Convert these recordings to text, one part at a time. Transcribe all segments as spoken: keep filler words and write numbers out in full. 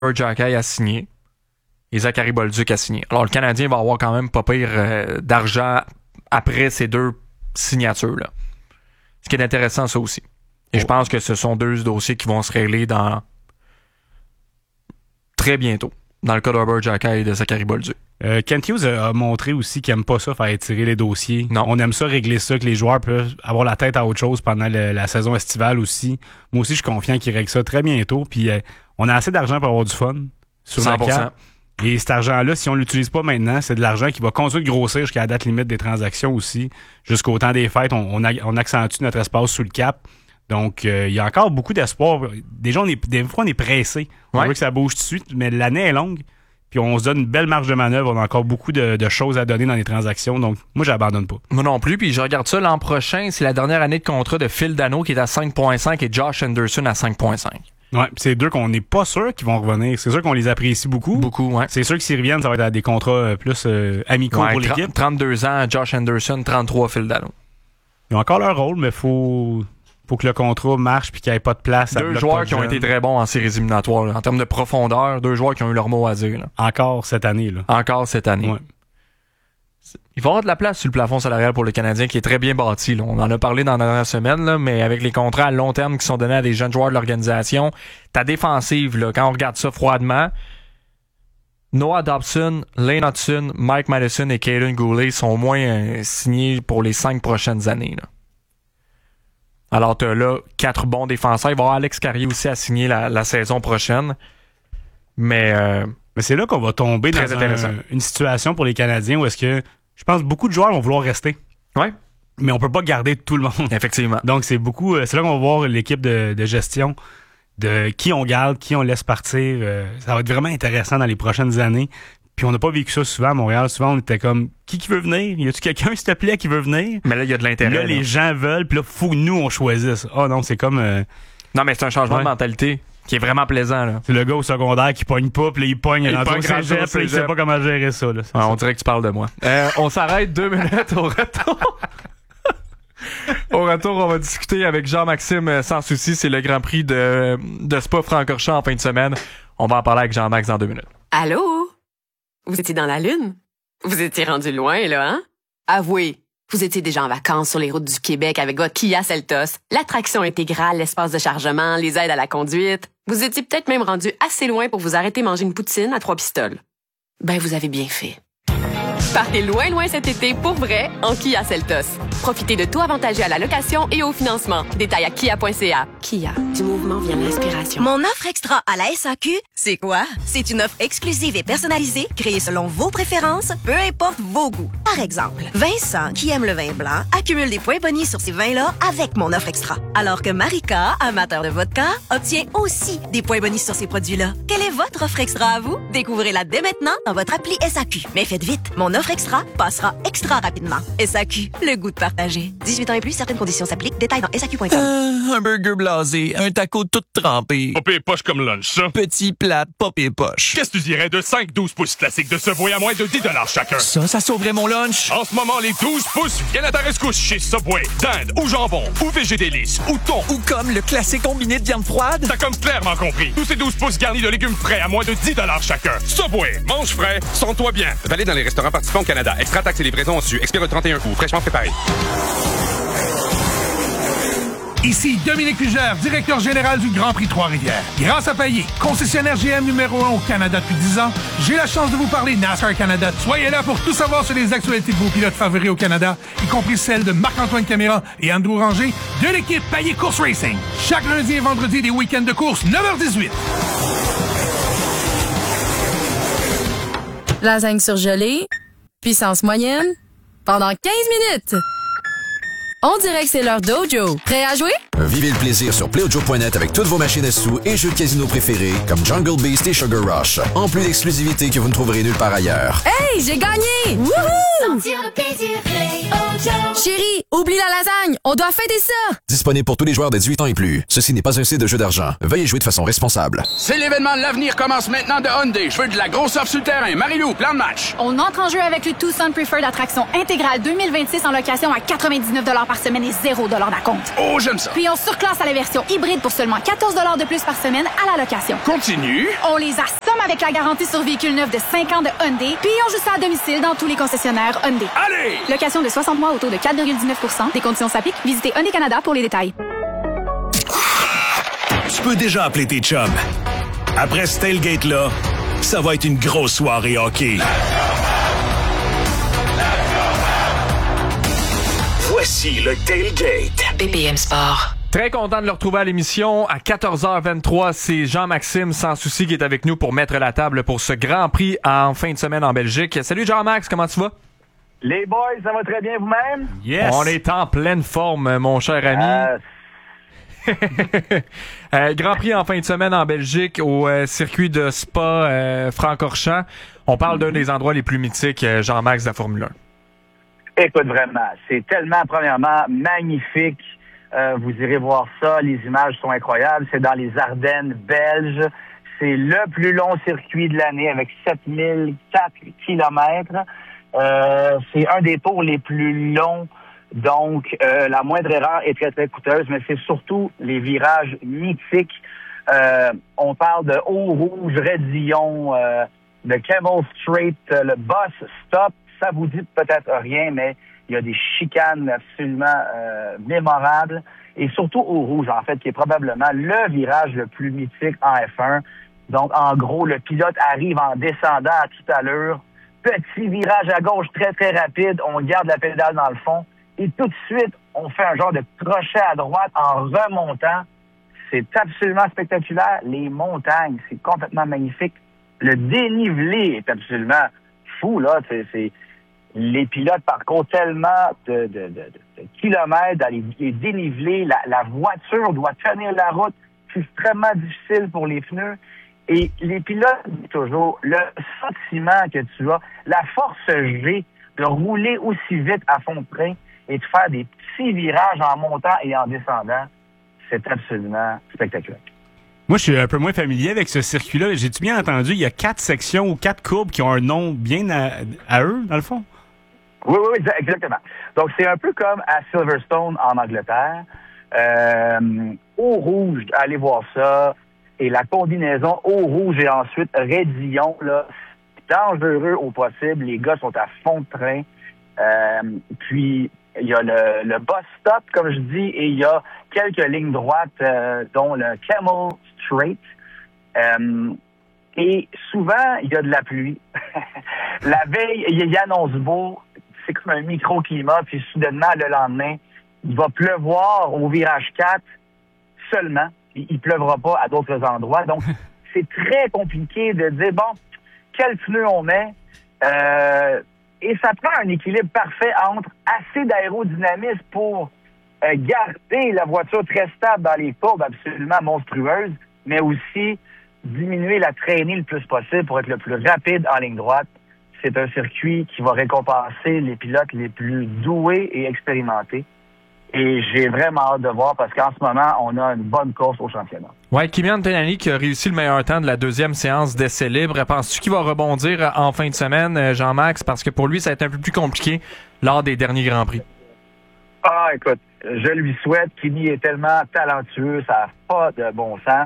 Xhekaj a signé et Zachary Bolduc a signé. Alors, le Canadien va avoir quand même pas pire euh, d'argent après ces deux signatures-là. Ce qui est intéressant, ça aussi. Et oh. je pense que ce sont deux dossiers qui vont se régler dans très bientôt, dans le cas de Xhekaj et de Zachary Bolduc. Euh, Kent Hughes a montré aussi qu'il n'aime pas ça, faire étirer les dossiers. Non. On aime ça, régler ça, que les joueurs peuvent avoir la tête à autre chose pendant le, la saison estivale aussi. Moi aussi, je suis confiant qu'ils règlent ça très bientôt. Puis euh, on a assez d'argent pour avoir du fun sur cent pour cent. la cap. Et cet argent-là, si on ne l'utilise pas maintenant, c'est de l'argent qui va continuer de grossir jusqu'à la date limite des transactions aussi. Jusqu'au temps des fêtes, on, on, a, on accentue notre espace sous le cap. Donc, euh, il y a encore beaucoup d'espoir. Déjà, on est, des fois, on est pressé. On ouais. veut que ça bouge tout de suite, mais l'année est longue. Puis on se donne une belle marge de manœuvre. On a encore beaucoup de, de choses à donner dans les transactions. Donc, moi, j'abandonne pas. Moi non plus. Puis je regarde ça l'an prochain. C'est la dernière année de contrat de Phil Danault qui est à cinq virgule cinq et Josh Anderson à cinq virgule cinq. Ouais, c'est deux qu'on n'est pas sûr qu'ils vont revenir. C'est sûr qu'on les apprécie beaucoup. Beaucoup, ouais. C'est sûr que s'ils reviennent, ça va être à des contrats plus euh, amicaux ouais, pour l'équipe. trente-deux ans, Josh Anderson, trente-trois, Phil Danault. Ils ont encore leur rôle, mais faut... faut que le contrat marche puis qu'il n'y ait pas de place. Deux joueurs qui ont été très bons en séries éliminatoires. Là. En termes de profondeur, deux joueurs qui ont eu leur mot à dire. Là. Encore cette année. Là. Encore cette année. Ouais. Il va y avoir de la place sur le plafond salarial pour le Canadien qui est très bien bâti. Là. On en a parlé dans la dernière semaine, là, mais avec les contrats à long terme qui sont donnés à des jeunes joueurs de l'organisation, ta défensive, là, quand on regarde ça froidement, Noah Dobson, Lane Hudson, Mike Madison et Caden Goulet sont au moins euh, signés pour les cinq prochaines années. Là. Alors, tu as là quatre bons défenseurs. Il va y avoir Alex Carrier aussi à signer la, la saison prochaine. Mais, euh, Mais c'est là qu'on va tomber dans un, une situation pour les Canadiens où est-ce que je pense que beaucoup de joueurs vont vouloir rester. Ouais. Mais on peut pas garder tout le monde. Effectivement. Donc, c'est beaucoup. C'est là qu'on va voir l'équipe de, de gestion de qui on garde, qui on laisse partir. Euh, ça va être vraiment intéressant dans les prochaines années. Puis on n'a pas vécu ça souvent à Montréal. Souvent, on était comme, qui qui veut venir? Y a-tu quelqu'un, s'il te plaît, qui veut venir? Mais là, il y a de l'intérêt. Là, là, les gens veulent, puis là, faut que nous, on choisisse. Ah oh, non, c'est comme... Euh... Non, mais c'est un changement ouais. de mentalité qui est vraiment plaisant. Là. C'est le gars au secondaire qui pogne pas, puis là, il pogne, il rentre au cégep, puis il sait pas comment gérer ça. Là, ah, ça. On dirait que tu parles de moi. Euh, on s'arrête deux minutes au retour. Au retour, on va discuter avec Jean-Maxime Sans Souci. C'est le Grand Prix de, de Spa-Francorchamps en fin de semaine. On va en parler avec Jean-Max dans deux minutes. Allô? Vous étiez dans la Lune? Vous étiez rendu loin, là, hein? Avouez, vous étiez déjà en vacances sur les routes du Québec avec votre Kia Seltos, l'attraction intégrale, l'espace de chargement, les aides à la conduite. Vous étiez peut-être même rendu assez loin pour vous arrêter manger une poutine à trois pistoles. Ben, vous avez bien fait. Partez loin, loin cet été pour vrai en Kia Seltos. Profitez de tout avantagé à la location et au financement. Détails à kia point c a. Kia, du mouvement vient l'inspiration. Mon offre extra à la S A Q, c'est quoi? C'est une offre exclusive et personnalisée, créée selon vos préférences, peu importe vos goûts. Par exemple, Vincent, qui aime le vin blanc, accumule des points bonus sur ces vins-là avec mon offre extra. Alors que Marika, amateur de vodka, obtient aussi des points bonus sur ces produits-là. Quelle est votre offre extra à vous? Découvrez-la dès maintenant dans votre appli S A Q. Mais faites vite, mon offre extra passera extra rapidement. S A Q, le goût de partager. dix-huit ans et plus, certaines conditions s'appliquent. Détails dans S A Q point com. Euh, un burger blasé, un taco tout trempé. Popé poche comme lunch, ça. Petit plat, popé poche. Qu'est-ce que tu dirais de cinq douze pouces classiques de Subway à moins de dix dollars chacun? Ça, ça sauverait mon lunch. En ce moment, les douze pouces viennent à ta rescousse chez Subway. Dinde ou jambon ou végédélice ou thon. Ou comme le classique combiné de viande froide. T'as comme clairement compris. Tous ces douze pouces garnis de légumes frais à moins de dix dollars chacun. Subway, mange frais, sens-toi bien. Valide dans les restaurants participants au Canada. Extra taxes et livraison au-dessus. Expire le trente et un août. Fraîchement préparé. Ici Dominique Lugère, directeur général du Grand Prix Trois-Rivières. Grâce à Payet, concessionnaire G M numéro un au Canada depuis dix ans, j'ai la chance de vous parler NASCAR Canada. Soyez là pour tout savoir sur les actualités de vos pilotes favoris au Canada, y compris celles de Marc-Antoine Caméra et Andrew Ranger de l'équipe Payet Course Racing. Chaque lundi et vendredi des week-ends de course, neuf heures dix-huit. Lasagne surgelée, puissance moyenne, pendant quinze minutes. On dirait que c'est leur dojo. Prêt à jouer? Vivez le plaisir sur play o joe point net avec toutes vos machines à sous et jeux de casino préférés comme Jungle Beast et Sugar Rush. En plus d'exclusivités que vous ne trouverez nulle part ailleurs. Hey, j'ai gagné! Wouhou! Sentir le plaisir, Play o Joe. Chérie, oublie la lasagne. On doit fêter ça. Disponible pour tous les joueurs de dix-huit ans et plus. Ceci n'est pas un site de jeu d'argent. Veuillez jouer de façon responsable. C'est l'événement de l'avenir commence maintenant de Hyundai. Je veux de la grosse offre sur le terrain. Marie-Lou, plan de match. On entre en jeu avec le Tucson Preferred Attraction intégrale deux mille vingt-six en location à quatre-vingt-dix-neuf dollars par semaine et zéro dollars d'acompte. Oh, j'aime ça. Puis on surclasse à la version hybride pour seulement quatorze dollars de plus par semaine à la location. Continue. On les assomme avec la garantie sur véhicule neuf de cinq ans de Hyundai, puis on joue ça à domicile dans tous les concessionnaires Hyundai. Allez! Location de soixante mois au taux de quatre virgule dix-neuf pour cent. Des conditions s'appliquent. Visitez Hyundai Canada pour les détails. Tu peux déjà appeler tes chums. Après ce tailgate-là, ça va être une grosse soirée hockey. Voici le tailgate. B P M Sport. Très content de le retrouver à l'émission. À quatorze heures vingt-trois, c'est Jean-Maxime Sans Souci qui est avec nous pour mettre la table pour ce Grand Prix en fin de semaine en Belgique. Salut Jean-Max, comment tu vas? Les boys, ça va très bien vous-même? Yes! On est en pleine forme, mon cher ami. Euh... euh, Grand Prix en fin de semaine en Belgique au euh, circuit de Spa euh, Francorchamps. On parle d'un des endroits les plus mythiques, euh, Jean-Max, de la Formule un. Écoute, vraiment, c'est tellement, premièrement, magnifique. Euh, vous irez voir ça. Les images sont incroyables. C'est dans les Ardennes belges. C'est le plus long circuit de l'année avec sept mille quatre kilomètres. Euh, c'est un des tours les plus longs. Donc, euh, la moindre erreur est très, très coûteuse, mais c'est surtout les virages mythiques. Euh, on parle de Eau-Rouge, Redillon, euh, de Camel Straight, euh, le Boss Stop. Ça vous dit peut-être rien, mais il y a des chicanes absolument euh, mémorables. Et surtout Eau-Rouge, en fait, qui est probablement le virage le plus mythique en F un. Donc, en gros, le pilote arrive en descendant à toute allure. Petit virage à gauche très, très rapide. On garde la pédale dans le fond. Et tout de suite, on fait un genre de crochet à droite en remontant. C'est absolument spectaculaire. Les montagnes, c'est complètement magnifique. Le dénivelé est absolument fou, là. C'est, c'est... Les pilotes parcourent tellement de, de, de, de kilomètres dans les, les dénivelés. La, la voiture doit tenir la route. C'est extrêmement difficile pour les pneus. Et les pilotes, toujours, le sentiment que tu as, la force G de rouler aussi vite à fond de train et de faire des petits virages en montant et en descendant, c'est absolument spectaculaire. Moi, je suis un peu moins familier avec ce circuit-là. J'ai-tu bien entendu, il y a quatre sections ou quatre courbes qui ont un nom bien à, à eux, dans le fond? Oui, oui, oui, exactement. Donc, c'est un peu comme à Silverstone, en Angleterre. Euh, Eau-Rouge, allez voir ça. Et la combinaison Eau-Rouge et ensuite Redillon, là, c'est dangereux au possible. Les gars sont à fond de train. Euh, puis, il y a le, le bus stop, comme je dis, et il y a quelques lignes droites, euh, dont le Camel Straight. Euh, et souvent, il y a de la pluie. La veille, il y a annonce beau, c'est comme un microclimat, puis soudainement, le lendemain, il va pleuvoir au virage quatre seulement. Il ne pleuvra pas à d'autres endroits. Donc, c'est très compliqué de dire, bon, quel pneu on met? Euh, et ça prend un équilibre parfait entre assez d'aérodynamisme pour euh, garder la voiture très stable dans les courbes absolument monstrueuses, mais aussi diminuer la traînée le plus possible pour être le plus rapide en ligne droite. C'est un circuit qui va récompenser les pilotes les plus doués et expérimentés. Et j'ai vraiment hâte de voir parce qu'en ce moment, on a une bonne course au championnat. Ouais, Kimi Antonelli qui a réussi le meilleur temps de la deuxième séance d'essai libre. Penses-tu qu'il va rebondir en fin de semaine, Jean-Max? Parce que pour lui, ça a été un peu plus compliqué lors des derniers Grands Prix. Ah, écoute, je lui souhaite. Kimi est tellement talentueux, ça n'a pas de bon sens.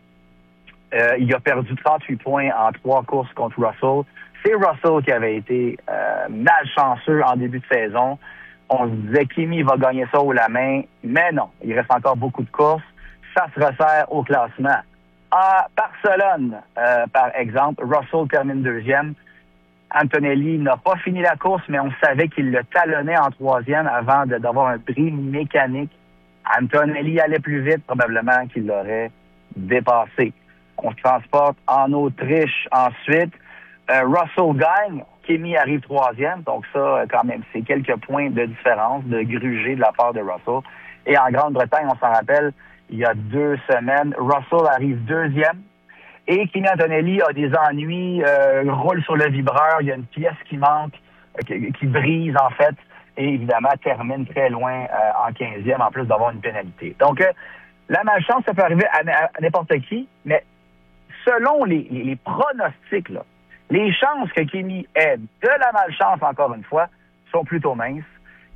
Euh, il a perdu trente-huit points en trois courses contre Russell. C'est Russell qui avait été euh, malchanceux en début de saison. On se disait Kimi va gagner ça haut la main, mais non, il reste encore beaucoup de courses. Ça se resserre au classement. À Barcelone, euh, par exemple, Russell termine deuxième. Antonelli n'a pas fini la course, mais on savait qu'il le talonnait en troisième avant de, d'avoir un bris mécanique. Antonelli allait plus vite, probablement qu'il l'aurait dépassé. On se transporte en Autriche ensuite. Euh, Russell gagne. Kimi arrive troisième, donc ça, quand même, c'est quelques points de différence, de gruger de la part de Russell. Et en Grande-Bretagne, on s'en rappelle, il y a deux semaines, Russell arrive deuxième. Et Kimi Antonelli a des ennuis, euh, roule sur le vibreur, il y a une pièce qui manque, euh, qui, qui brise en fait, et évidemment termine très loin euh, en quinzième, en plus d'avoir une pénalité. Donc, euh, la malchance, ça peut arriver à, à, à n'importe qui, mais selon les, les, les pronostics, là, les chances que Kimi ait de la malchance, encore une fois, sont plutôt minces.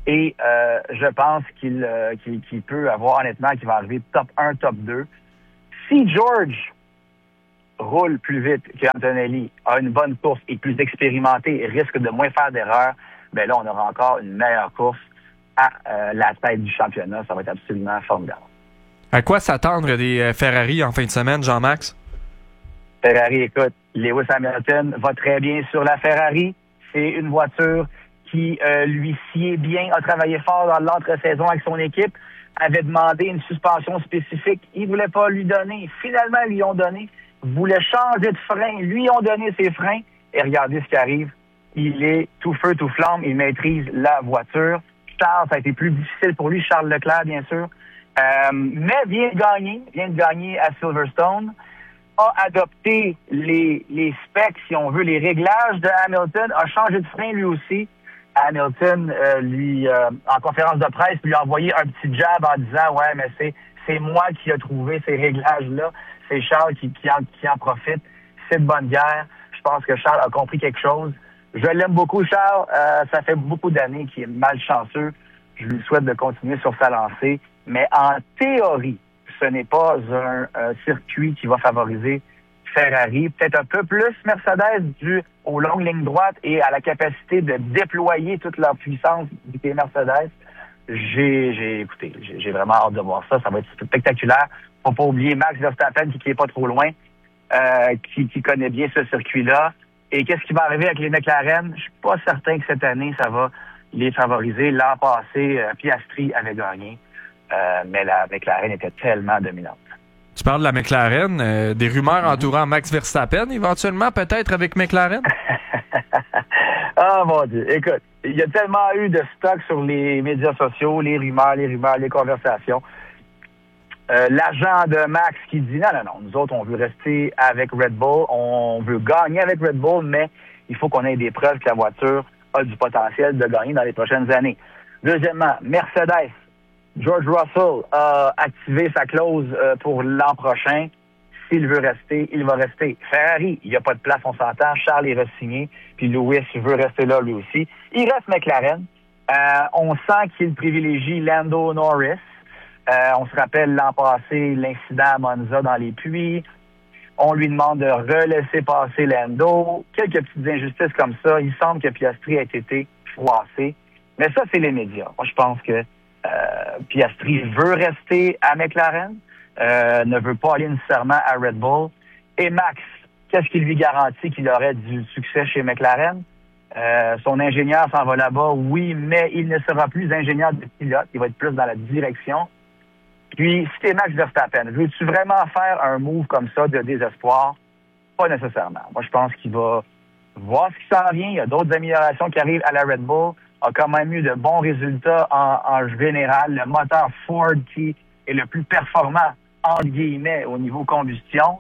Et euh, je pense qu'il, euh, qu'il, qu'il peut avoir, honnêtement, qu'il va arriver top un, top deux. Si George roule plus vite qu'Antonelli, a une bonne course, est plus expérimenté et risque de moins faire d'erreurs, ben là, on aura encore une meilleure course à euh, la tête du championnat. Ça va être absolument formidable. À quoi s'attendre des euh, Ferrari en fin de semaine, Jean-Max? Ferrari, écoute, Lewis Hamilton va très bien sur la Ferrari. C'est une voiture qui euh, lui sied bien, a travaillé fort dans l'entre-saison avec son équipe, avait demandé une suspension spécifique. Ils ne voulaient pas lui donner. Finalement, ils lui ont donné. Voulait changer de frein. Lui ont donné ses freins. Et regardez ce qui arrive. Il est tout feu, tout flamme. Il maîtrise la voiture. Charles, ça a été plus difficile pour lui. Charles Leclerc, bien sûr. Euh, mais vient de gagner. Vient de gagner à Silverstone. A adopté les, les specs, si on veut, les réglages de Hamilton. A changé de frein lui aussi. Hamilton, euh, lui, euh, en conférence de presse, lui a envoyé un petit jab en disant « Ouais, mais c'est c'est moi qui ai trouvé ces réglages-là. C'est Charles qui, qui, en, qui en profite. C'est de bonne guerre. » Je pense que Charles a compris quelque chose. Je l'aime beaucoup, Charles. Euh, ça fait beaucoup d'années qu'il est malchanceux. Je lui souhaite de continuer sur sa lancée. Mais en théorie, ce n'est pas un, un circuit qui va favoriser Ferrari. Peut-être un peu plus Mercedes dû aux longues lignes droites et à la capacité de déployer toute leur puissance des Mercedes. J'ai, j'ai écoutez, j'ai, j'ai vraiment hâte de voir ça. Ça va être spectaculaire. Faut pas oublier Max Verstappen qui, qui est pas trop loin, euh, qui, qui connaît bien ce circuit-là. Et qu'est-ce qui va arriver avec les McLaren? Je suis pas certain que cette année, ça va les favoriser. L'an passé, euh, Piastri avait gagné, euh, mais la McLaren était tellement dominante. Tu parles de la McLaren, euh, des rumeurs mm-hmm. entourant Max Verstappen, éventuellement, peut-être avec McLaren? Ah, oh, mon Dieu. Écoute, il y a tellement eu de stock sur les médias sociaux, les rumeurs, les rumeurs, les conversations. Euh, l'agent de Max qui dit non, non, non, nous autres, on veut rester avec Red Bull, on veut gagner avec Red Bull, mais il faut qu'on ait des preuves que la voiture a du potentiel de gagner dans les prochaines années. Deuxièmement, Mercedes. George Russell a activé sa clause euh, pour l'an prochain. S'il veut rester, il va rester. Ferrari, il n'y a pas de place, on s'entend. Charles est re-signé, puis Lewis veut rester là lui aussi. Il reste McLaren. Euh, on sent qu'il privilégie Lando Norris. Euh, on se rappelle l'an passé, l'incident à Monza dans les puits. On lui demande de relaisser passer Lando. Quelques petites injustices comme ça. Il semble que Piastri ait été froissé. Mais ça, c'est les médias. Moi, je pense que euh, Piastri veut rester à McLaren. Euh, ne veut pas aller nécessairement à Red Bull. Et Max, qu'est-ce qui lui garantit qu'il aurait du succès chez McLaren? Euh, son ingénieur s'en va là-bas, oui, mais il ne sera plus ingénieur de pilote. Il va être plus dans la direction. Puis, si t'es Max Verstappen, veux-tu vraiment faire un move comme ça de désespoir? Pas nécessairement. Moi, je pense qu'il va voir ce qui s'en vient. Il y a d'autres améliorations qui arrivent à la Red Bull. A quand même eu de bons résultats en, en général. Le moteur Ford qui est le plus performant entre guillemets, au niveau combustion.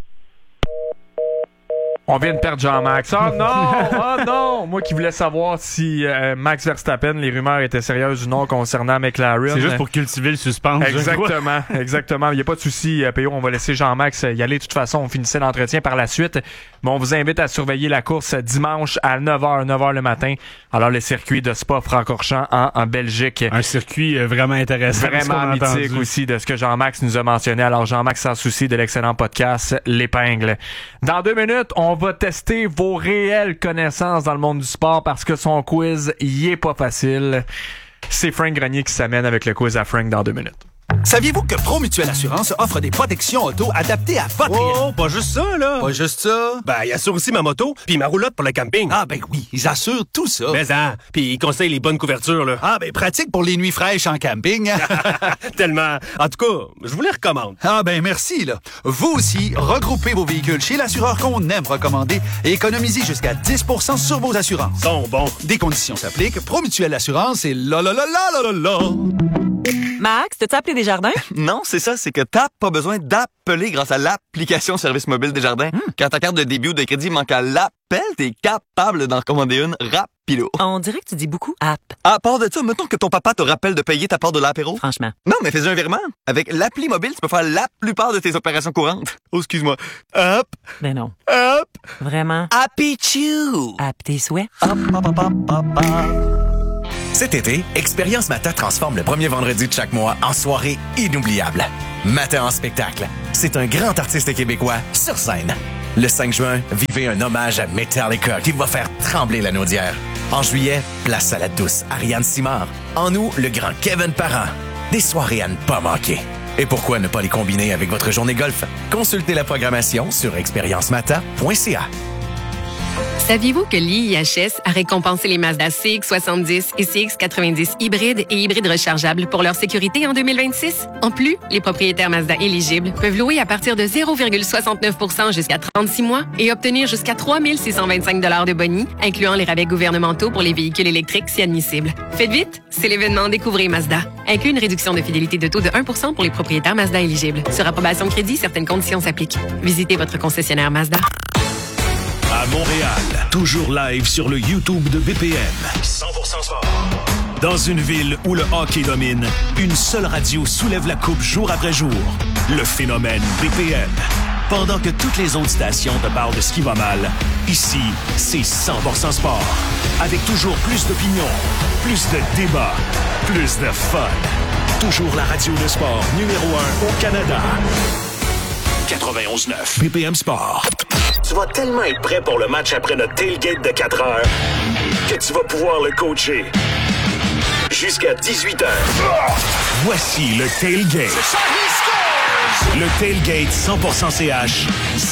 On vient de perdre Jean-Max. Oh non! Oh non! Moi qui voulais savoir si euh, Max Verstappen, les rumeurs étaient sérieuses ou non concernant McLaren. C'est juste pour cultiver le suspense. Exactement. Exactement. Il n'y a pas de souci, P O. On va laisser Jean-Max y aller. De toute façon, on finissait l'entretien par la suite. Mais on vous invite à surveiller la course dimanche à neuf heures, neuf heures le matin. Alors, le circuit de Spa-Francorchamps en, en Belgique. Un circuit vraiment intéressant. Vraiment mythique aussi de ce que Jean-Max nous a mentionné. Alors, Jean-Max, sans souci, de l'excellent podcast L'Épingle. Dans deux minutes, on va tester vos réelles connaissances dans le monde du sport parce que son quiz y est pas facile. C'est Frank Grenier qui s'amène avec le quiz à Frank dans deux minutes. Saviez-vous que Promutuelle Assurance offre des protections auto adaptées à votre... Oh, pas juste ça, là! Pas juste ça? Ben, ils assurent aussi ma moto puis ma roulotte pour le camping. Ah, ben oui, ils assurent tout ça. Mais hein, puis ils conseillent les bonnes couvertures, là. Ah, ben pratique pour les nuits fraîches en camping. Tellement. En tout cas, je vous les recommande. Ah, ben merci, là. Vous aussi, regroupez vos véhicules chez l'assureur qu'on aime recommander et économisez jusqu'à dix pour cent sur vos assurances. Sont bons. Des conditions s'appliquent. Promutuelle Assurance et là, là, là, là, là, là, là. Max, t'as-tu appelé Desjardins? Non, c'est ça, c'est que t'as pas besoin d'appeler grâce à l'application Service mobile Desjardins. Mmh. Quand ta carte de débit ou de crédit manque à l'appel, t'es capable d'en commander une rapido. On dirait que tu dis beaucoup app. À part de ça, mettons que ton papa te rappelle de payer ta part de l'apéro. Franchement. Non, mais fais un virement. Avec l'appli mobile, tu peux faire la plupart de tes opérations courantes. Oh, excuse-moi. Hop. Ben non. Hop. Vraiment. Happy Chew. App tes souhaits. Hop, hop, hop, hop, hop, hop. Cet été, Expérience Mata transforme le premier vendredi de chaque mois en soirée inoubliable. Mata en spectacle. C'est un grand artiste québécois sur scène. Le cinq juin, vivez un hommage à Metallica qui va faire trembler la naudière. En juillet, place Salade douce, Ariane Simard. En août, le grand Kevin Parent. Des soirées à ne pas manquer. Et pourquoi ne pas les combiner avec votre journée golf? Consultez la programmation sur expérience mata point c a. Saviez-vous que l'I I H S a récompensé les Mazda C X soixante-dix et C X quatre-vingt-dix hybrides et hybrides rechargeables pour leur sécurité en deux mille vingt-six? En plus, les propriétaires Mazda éligibles peuvent louer à partir de zéro virgule soixante-neuf pour cent jusqu'à trente-six mois et obtenir jusqu'à trois mille six cent vingt-cinq dollars de boni, incluant les rabais gouvernementaux pour les véhicules électriques si admissibles. Faites vite, c'est l'événement Découvrez Mazda. Inclut une réduction de fidélité de taux de un pour cent pour les propriétaires Mazda éligibles. Sur approbation de crédit, certaines conditions s'appliquent. Visitez votre concessionnaire Mazda. À Montréal, toujours live sur le YouTube de B P M. cent pour cent sport. Dans une ville où le hockey domine, une seule radio soulève la coupe jour après jour. Le phénomène B P M. Pendant que toutes les autres stations te parlent de ce qui va mal, ici, c'est cent pour cent sport. Avec toujours plus d'opinions, plus de débats, plus de fun. Toujours la radio de sport numéro un au Canada. quatre-vingt-onze neuf B P M Sport. Tu vas tellement être prêt pour le match après notre tailgate de quatre heures que tu vas pouvoir le coacher jusqu'à dix-huit heures. Voici le tailgate. Le tailgate cent pour cent C H.